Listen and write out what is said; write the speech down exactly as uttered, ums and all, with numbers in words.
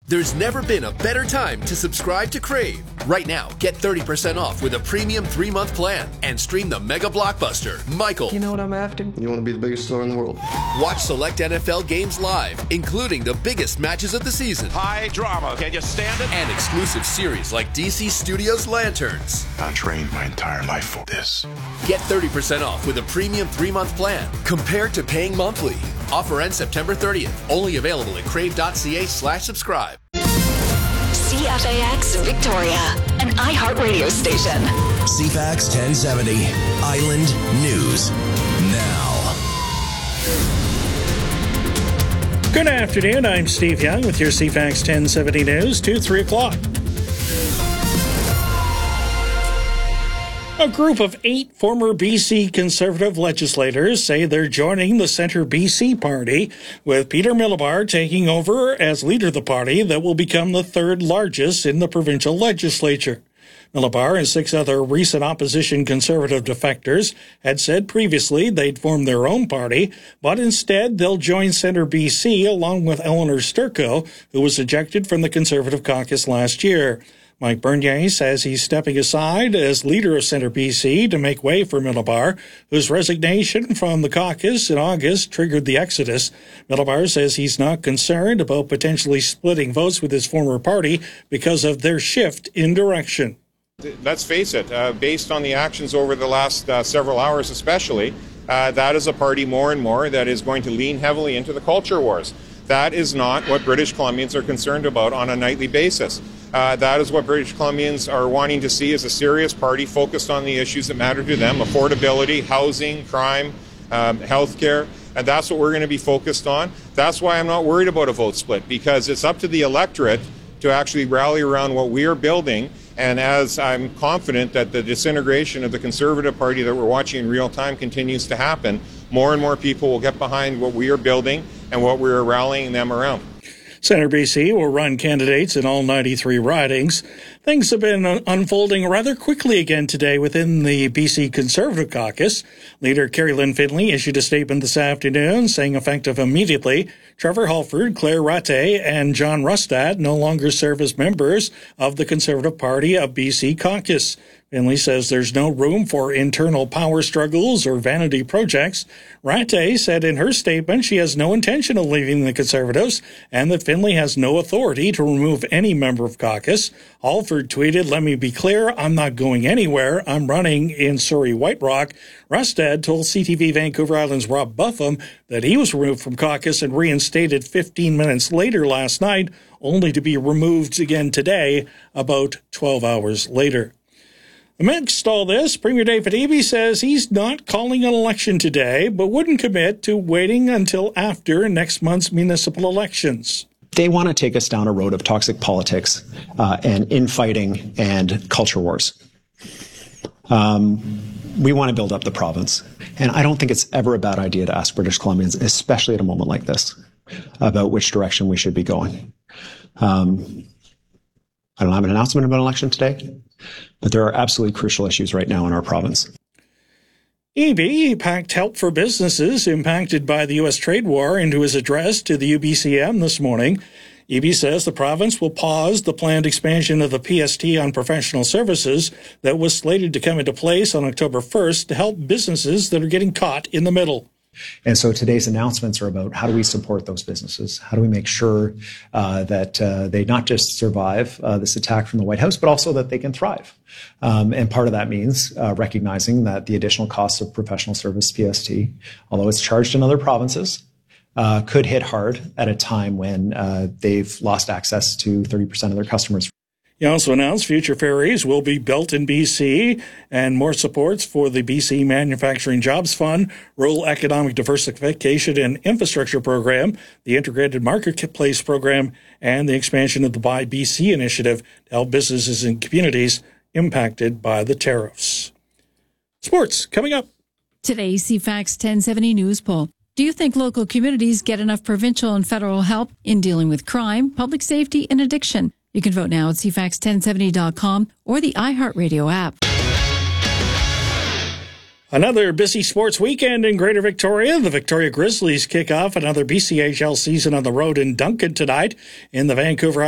There's never been a better time to subscribe to Crave. Right now, get thirty percent off with a premium three-month plan and stream the mega blockbuster, Michael. You know what I'm after? You want to be the biggest star in the world. Watch select N F L games live, including the biggest matches of the season. High drama. Can you stand it? And exclusive series like D C Studios' Lanterns. I trained my entire life for this. Get thirty percent off with a premium three-month plan compared to paying monthly. Offer ends September thirtieth. Only available at crave.ca slash subscribe. C F A X Victoria, an iHeartRadio station. C F A X ten seventy, Island News Now. Good afternoon, I'm Steve Young with your C F A X ten seventy News, two, three o'clock. A group of eight former B C Conservative legislators say they're joining the Centre B C Party, with Peter Milobar taking over as leader of the party that will become the third largest in the provincial legislature. Milobar and six other recent opposition Conservative defectors had said previously they'd form their own party, but instead they'll join Centre B C along with Eleanor Sturko, who was ejected from the Conservative caucus last year. Mike Bernier says he's stepping aside as leader of Centre B C to make way for Milobar, whose resignation from the caucus in August triggered the exodus. Milobar says he's not concerned about potentially splitting votes with his former party because of their shift in direction. Let's face it, uh, based on the actions over the last uh, several hours especially, uh, that is a party more and more that is going to lean heavily into the culture wars. That is not what British Columbians are concerned about on a nightly basis. Uh, that is what British Columbians are wanting to see as a serious party focused on the issues that matter to them: affordability, housing, crime, um, healthcare. And that's what we're going to be focused on. That's why I'm not worried about a vote split, because it's up to the electorate to actually rally around what we are building. And as I'm confident that the disintegration of the Conservative Party that we're watching in real time continues to happen, more and more people will get behind what we are building and what we're rallying them around. Centre B C will run candidates in all ninety-three ridings. Things have been unfolding rather quickly again today within the B C Conservative caucus. Leader Kerry Lynn Finley issued a statement this afternoon saying effective immediately, Trevor Halford, Claire Rattay, and John Rustad no longer serve as members of the Conservative Party of B C caucus. Finley says there's no room for internal power struggles or vanity projects. Rattay said in her statement she has no intention of leaving the Conservatives and that Finley has no authority to remove any member of caucus. Halford tweeted, "Let me be clear, I'm not going anywhere. I'm running in Surrey White Rock." Rustad told C T V Vancouver Island's Rob Buffum that he was removed from caucus and reinstated fifteen minutes later last night, only to be removed again today, about twelve hours later. Amidst all this, Premier David Eby says he's not calling an election today, but wouldn't commit to waiting until after next month's municipal elections. They want to take us down a road of toxic politics uh, and infighting and culture wars. Um, we want to build up the province. And I don't think it's ever a bad idea to ask British Columbians, especially at a moment like this, about which direction we should be going. Um, I don't have an announcement about an election today, but there are absolutely crucial issues right now in our province. Eby packed help for businesses impacted by the U S trade war into his address to the U B C M this morning. Eby says the province will pause the planned expansion of the P S T on professional services that was slated to come into place on October first to help businesses that are getting caught in the middle. And so today's announcements are about how do we support those businesses? How do we make sure uh, that uh, they not just survive uh, this attack from the White House, but also that they can thrive? Um, and part of that means uh, recognizing that the additional costs of professional service P S T, although it's charged in other provinces, uh, could hit hard at a time when uh, they've lost access to thirty percent of their customers. He also announced future ferries will be built in B C and more supports for the B C Manufacturing Jobs Fund, Rural Economic Diversification and Infrastructure Program, the Integrated Marketplace Program, and the expansion of the Buy B C initiative to help businesses and communities impacted by the tariffs. Sports coming up. Today's C F A X ten seventy News Poll. Do you think local communities get enough provincial and federal help in dealing with crime, public safety, and addiction? You can vote now at C F A X ten seventy dot com or the iHeartRadio app. Another busy sports weekend in Greater Victoria. The Victoria Grizzlies kick off another B C H L season on the road in Duncan tonight in the Vancouver